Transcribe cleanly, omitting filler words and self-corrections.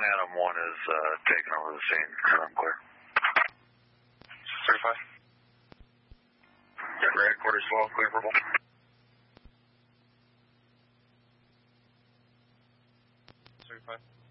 Adam 1 is taking over the scene. I'm clear. Certified. Denver headquarters, well, clear verbal. Certified.